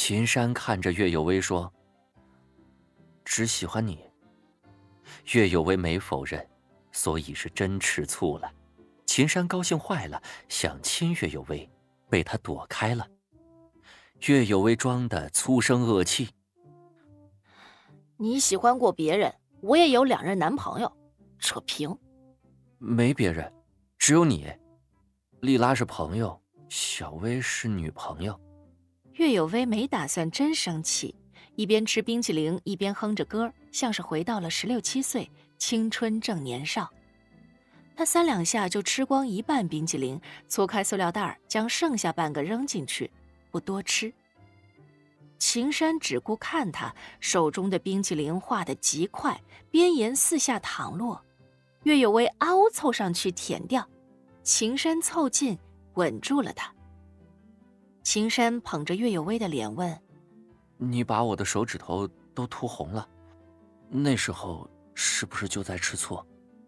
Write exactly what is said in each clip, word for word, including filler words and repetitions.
秦山看着岳有为说：只喜欢你。岳有为没否认，所以是真吃醋了。秦山高兴坏了，想亲岳有为，被他躲开了。岳有为装的粗声恶气： 你喜欢过别人，我也有两任男朋友，扯平。 没别人，只有你。丽拉是朋友，小薇是女朋友。 岳有为没打算真生气，一边吃冰淇淋一边哼着歌，像是回到了十六七岁，青春正年少。他三两下就吃光一半冰淇淋，搓开塑料袋，将剩下半个扔进去，不多吃。秦山只顾看他手中的冰淇淋化得极快，边沿四下淌落。岳有为啊呜凑上去舔掉，秦山凑近吻住了他。秦山捧着岳有为的脸问： 你把我的手指头都涂红了，那时候是不是就在吃醋？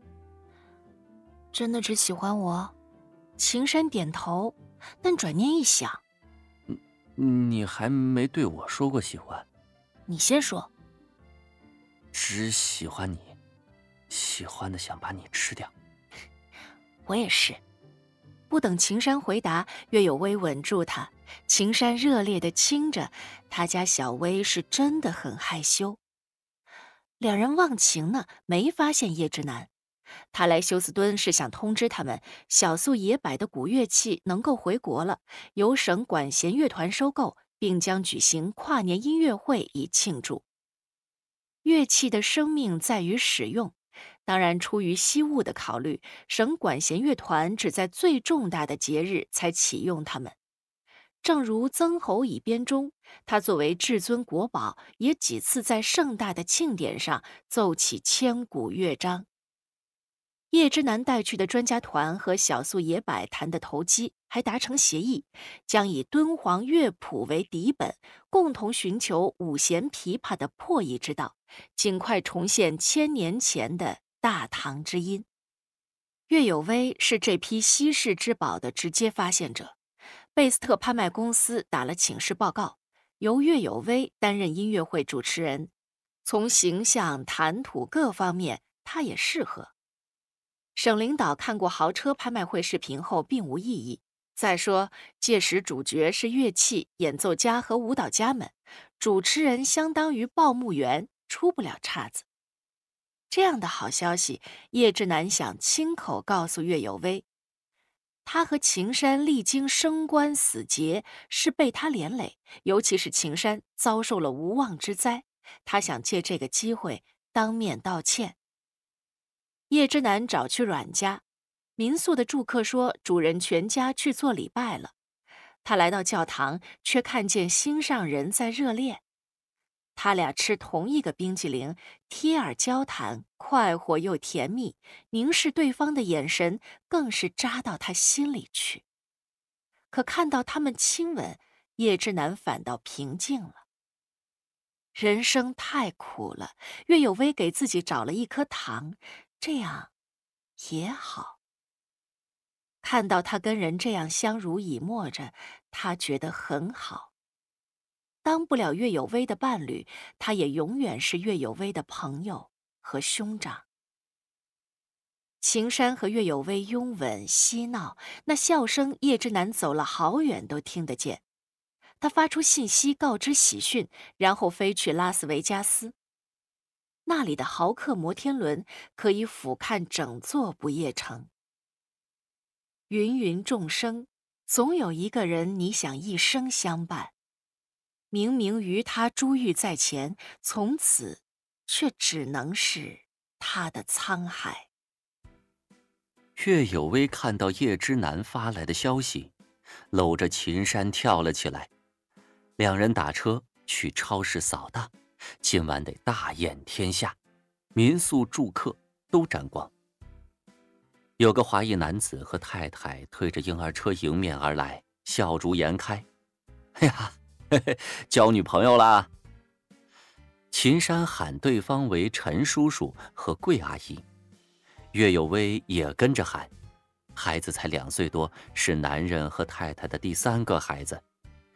真的只喜欢我？秦山点头，但转念一想， 你还没对我说过喜欢。 你先说。 只喜欢你，喜欢的想把你吃掉。 我也是。不等秦山回答，岳有为吻住他，秦山热烈地亲着，他家小薇是真的很害羞。两人忘情呢，没发现叶之南。他来休斯敦是想通知他们，小宿野柏的古乐器能够回国了，由省管弦乐团收购，并将举行跨年音乐会以庆祝。乐器的生命在于使用，当然出于惜物的考虑，省管弦乐团只在最重大的节日才启用它们。正如曾侯乙编中，他作为至尊国宝，也几次在盛大的庆典上奏起千古乐章。叶之南带去的专家团和小宿野柏弹的投机，还达成协议，将以敦煌乐谱为底本，共同寻求五弦琵琶的破译之道，尽快重现千年前的大唐之音。岳有为是这批稀世之宝的直接发现者，贝斯特拍卖公司打了请示报告，由岳有为担任音乐会主持人，从形象、谈吐各方面，他也适合。省领导看过豪车拍卖会视频后并无异议。再说，届时主角是乐器、演奏家和舞蹈家们，主持人相当于报幕员，出不了岔子。这样的好消息，叶之南想亲口告诉岳有为。他和秦山历经升官死劫，是被他连累，尤其是秦山遭受了无妄之灾，他想借这个机会当面道歉。叶之南找去阮家，民宿的住客说主人全家去做礼拜了。他来到教堂，却看见心上人在热恋。他俩吃同一个冰淇淋，贴耳交谈，快活又甜蜜，凝视对方的眼神更是扎到他心里去。可看到他们亲吻，叶之南反倒平静了。人生太苦了，岳有为给自己找了一颗糖，这样也好。看到他跟人这样相濡以沫着，他觉得很好。当不了岳有为的伴侣，他也永远是岳有为的朋友和兄长。秦山和岳有为拥吻嬉闹，那笑声叶之南走了好远都听得见。他发出信息告知喜讯，然后飞去拉斯维加斯。那里的豪客摩天轮可以俯瞰整座不夜城。芸芸众生，总有一个人你想一生相伴。明明于他珠玉在前，从此却只能是他的沧海。 岳有为看到叶之南发来的消息，搂着秦山跳了起来。两人打车去超市扫荡，今晚得大宴天下，民宿住客都沾光。有个华裔男子和太太推着婴儿车迎面而来，笑逐颜开。哎呀，嘿嘿，交女朋友啦！秦山喊对方为陈叔叔和桂阿姨，岳有为也跟着喊。孩子才两岁多，是男人和太太的第三个孩子。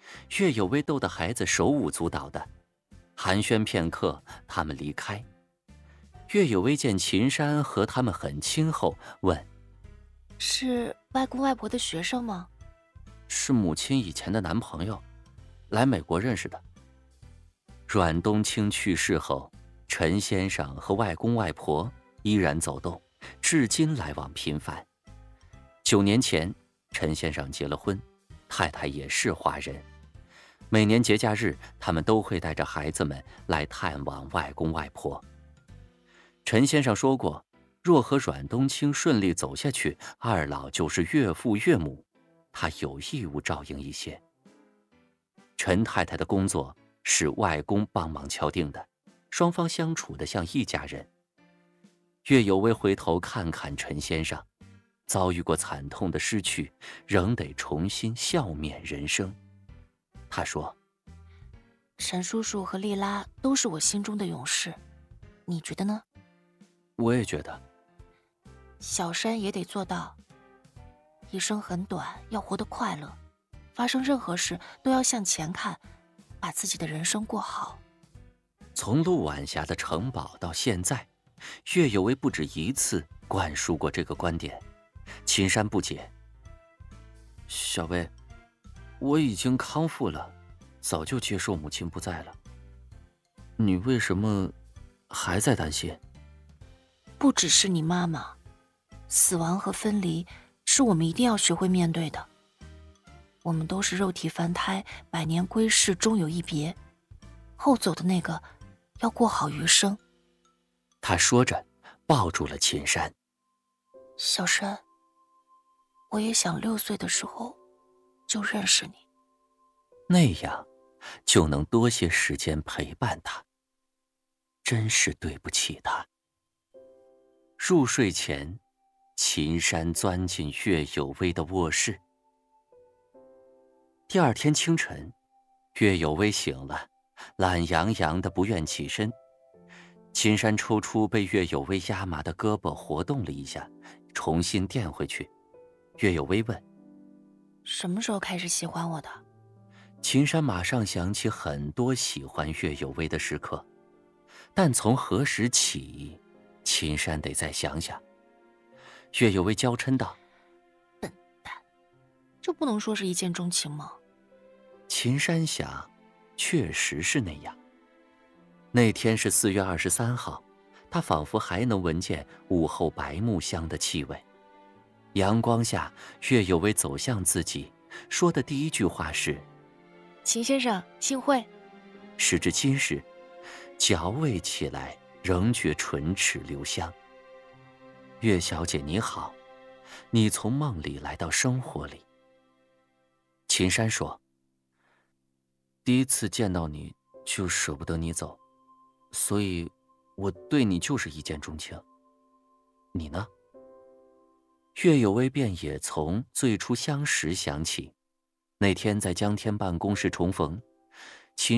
岳有为逗得孩子手舞足蹈的。寒暄片刻，他们离开。岳有为见秦山和他们很亲后，问：“ 是外公外婆的学生吗？”“ 是母亲以前的男朋友，来美国认识的。”阮冬青去世后，陈先生和外公外婆依然走动，至今来往频繁。九年前，陈先生结了婚，太太也是华人。每年节假日，他们都会带着孩子们来探望外公外婆。陈先生说过，若和阮冬青顺利走下去，二老就是岳父岳母，他有义务照应一些。陈太太的工作是外公帮忙敲定的，双方相处得像一家人。岳有为回头看看陈先生，遭遇过惨痛的失去，仍得重新笑面人生。他说：“ 陈叔叔和丽拉都是我心中的勇士，你觉得呢？”“ 我也觉得。”“ 小山也得做到。一生很短，要活得快乐，发生任何事都要向前看，把自己的人生过好。” 从陆晚霞的城堡到现在，岳有为不止一次灌输过这个观点。秦山不解：“小薇，我已经康复了，早就接受母亲不在了，你为什么还在担心？”“ 不只是你妈妈，死亡和分离是我们一定要学会面对的。我们都是肉体凡胎，百年归世，终有一别。后走的那个，要过好余生。” 他说着，抱住了秦山。 “小山，我也想六岁的时候就认识你， 那样就能多些时间陪伴他。真是对不起他。”入睡前，秦山钻进岳有为的卧室。第二天清晨，岳有为醒了，懒洋洋的不愿起身。秦山抽出被岳有为压麻的胳膊，活动了一下，重新垫回去。岳有为问：“ 什么时候开始喜欢我的？” 秦山马上想起很多喜欢岳有为的时刻，但从何时起，秦山得再想想。岳有为娇嗔道：“ 笨蛋，这不能说是一见钟情吗？” 秦山想，确实是那样。那天是四月二十三号，他仿佛还能闻见午后白木香的气味。阳光下，岳有为走向自己，说的第一句话是：“ 秦先生，幸会。” 时至今日，嚼味起来仍觉唇齿留香。“岳小姐你好，你从梦里来到生活里。”秦山说：“第一次见到你就舍不得你走，所以我对你就是一见钟情。你呢？”岳有为便也从最初相识想起。那天在江天办公室重逢，